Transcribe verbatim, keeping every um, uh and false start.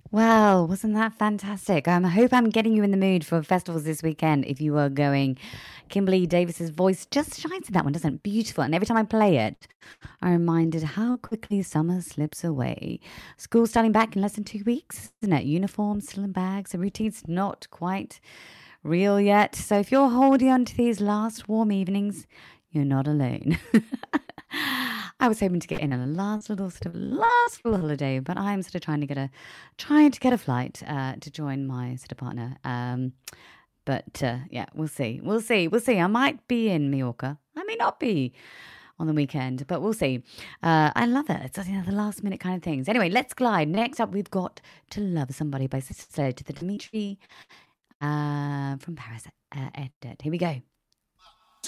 Well, wasn't that fantastic? Um, I hope I'm getting you in the mood for festivals this weekend if you are going. Kimberly Davis's voice just shines in that one, doesn't it? Beautiful. And every time I play it, I'm reminded how quickly summer slips away. School starting back in less than two weeks, isn't it? Uniforms still in bags, the routine's not quite real yet. So if you're holding on to these last warm evenings, you're not alone. I was hoping to get in on a last little sort of last little holiday, but I'm sort of trying to get a trying to get a flight uh, to join my sort of partner. Um, but uh, yeah, we'll see. We'll see. We'll see. I might be in Mallorca. I may not be on the weekend, but we'll see. Uh, I love it. It's you know, the last minute kind of things. Anyway, let's glide. Next up, we've got "To Love Somebody" by Sister Sledge, the Dimitri uh, from Paris uh, edit. Here we go.